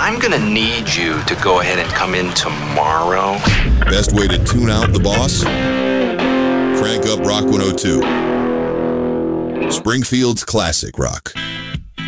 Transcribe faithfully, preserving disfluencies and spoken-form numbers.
I'm gonna need you to go ahead and come in tomorrow. Best way to tune out the boss? Crank up Rock one oh two. Springfield's classic rock.